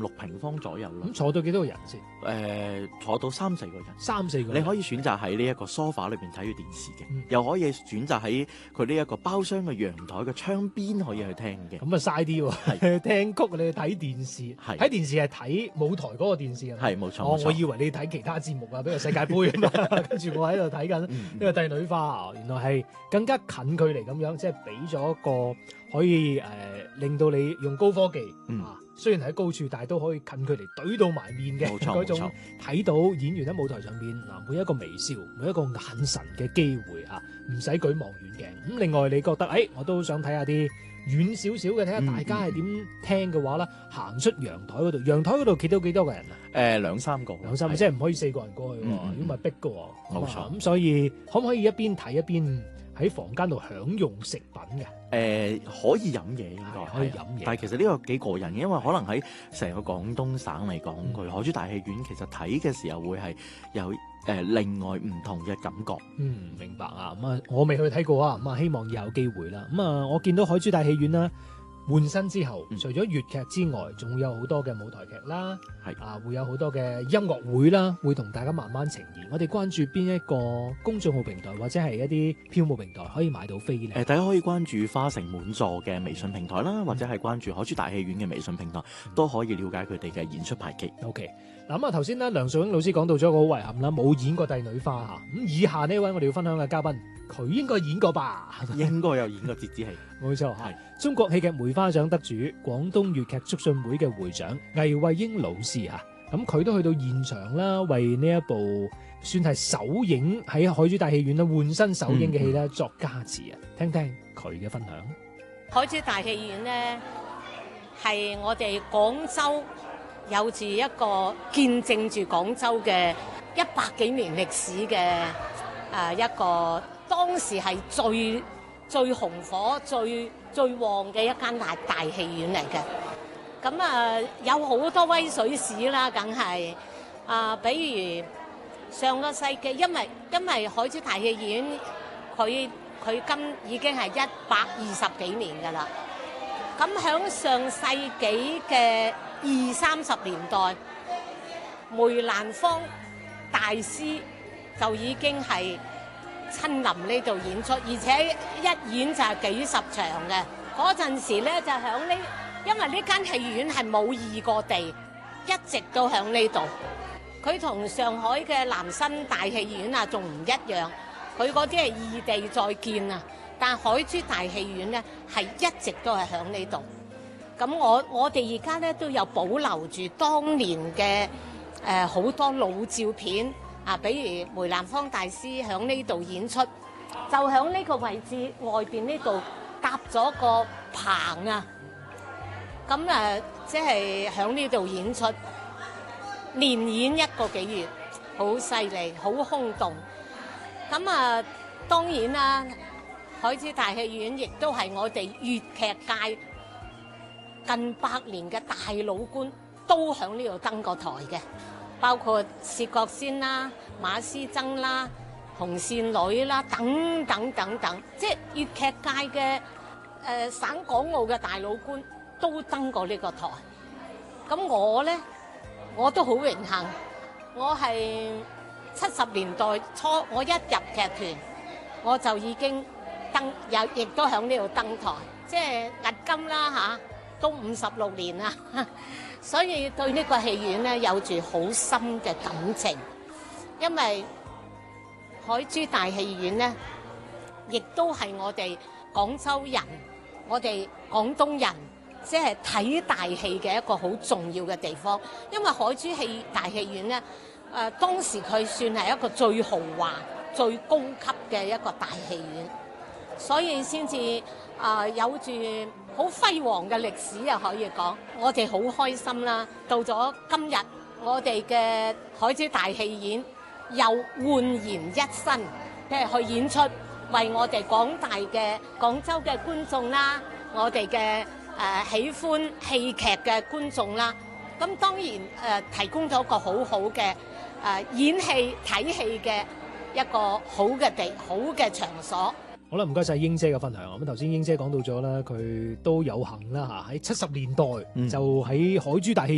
6平方左右咯。 咁坐到幾多個人先？ 坐到3、4個人。 3、4個人。 你可以選擇喺呢一個梳化裏邊睇住電視嘅， 嗯又可以選擇喺佢呢一個包廂嘅陽台嘅窗邊可以去聽嘅。 咁啊嘥啲喎，聽曲你去睇電視， 係睇電視係睇舞台嗰個電視啊。 係冇錯冇錯。 我以為你睇其他節目啊，比如世界盃啊嘛，跟住我喺度睇緊呢個帝女花啊，原來係更加近距離咁樣，即係俾咗一個可以令到你用高科技啊，雖然喺高處，但係都可以近距離懟到埋面嘅嗰種，睇到演員喺舞台上邊嗱每一個微笑，每一個眼神嘅機會啊，唔使舉望遠鏡。咁另外你覺得我都想睇下啲遠少少嘅，睇下大家係點聽嘅話啦，行出陽台嗰度，陽台嗰度企到幾多個人啊 ？2、3個， 即係唔可以4個人過去喎，如果咪逼㗎喎。 冇錯。 咁所以可唔可以一邊睇一邊喺房間度享用食品嘅？ 可以飲嘢應該可以飲嘢， 但係其實呢個幾過癮嘅，因為可能喺成個廣東省嚟講，佢海珠大戲院其實睇嘅時候會係有另外唔同嘅感覺。 明白啊。咁啊，我未去睇過啊，咁啊，希望有機會啦。咁啊，我見到海珠大戲院啦，換新之後，除咗粵劇之外，仲會有好多嘅舞台劇啦，會有好多嘅音樂會啦，會同大家慢慢呈現。我哋關注邊一個公眾號平台或者係一啲票務平台可以買到飛咧？ 大家可以關注花城滿座嘅微信平台啦，或者係關注海珠大戲院嘅微信平台，都可以了解佢哋嘅演出排期。 OK。嗱咁啊，頭先咧梁淑英老師講到咗個好遺憾啦，冇演過帝女花嚇。咁以下呢位我哋要分享嘅嘉賓，佢應該演過吧？ 應該有演過折子戲。 冇錯，係中國戲劇梅花獎得主、廣東粵劇促進會嘅會長魏慧英老師啊。咁佢都去到現場啦，為呢一部算係首映喺海珠大戲院啦換新首映嘅戲咧作加持啊。聽聽佢嘅分享。 海珠大戲院呢，係我哋廣州有住一個見證住廣州嘅100幾年歷史嘅一個當時係最紅火、最旺嘅一間大戲院嚟嘅。咁有好多威水史啦，梗係比如上個世紀，因為海珠大戲院佢今已經係120幾年㗎啦。咁響上世紀嘅20、30年代，梅蘭芳大師就已經係親臨呢度演出，而且一演就係幾十場嘅。嗰陣時咧就響呢，因為呢間戲院係冇異過地，一直都響呢度。佢同上海嘅南新大戲院啊仲唔一樣，佢嗰啲係異地再建啊。但海珠大戲院咧係一直都係響呢度。咁我哋而家咧都有保留住當年嘅好多老照片啊，比如梅蘭芳大師響呢度演出，就響呢個位置外邊呢度搭咗個棚啊。咁即係響呢度演出，連演1個幾月，好犀利，好轟動。咁當然啦，海珠大戲院亦都係我哋粵劇界近100年嘅大老倌，都響呢度登過台嘅，包括薛覺先啦、馬師曾啦、紅線女啦等等等等，即係粵劇界嘅省港澳嘅大老倌都登過呢個台。咁我呢，我都好榮幸，我係70年代初，我一入劇團我就已經亦都響呢度登台，即係押金啦嚇。都56年啦，所以對呢個戲院咧有住好深嘅感情，因為海珠大戲院咧，亦都係我哋廣州人、我哋廣東人，即係睇大戲嘅一個好重要嘅地方。因為海珠大戲院咧，當時佢算係一個最豪華、最高級嘅一個大戲院，所以先至有住好輝煌嘅歷史啊，可以講，我哋好開心啦！到咗今日，我哋嘅海珠大戲院又煥然一新，即係去演出，為我哋廣大嘅廣州嘅觀眾啦，我哋嘅喜歡戲劇嘅觀眾啦，咁當然提供咗一個好好嘅演戲睇戲嘅一個好嘅場所。 好啦，唔該晒英姐嘅分享。咁頭先英姐講到咗啦，佢都有幸啦嚇，喺70年代就喺海珠大戲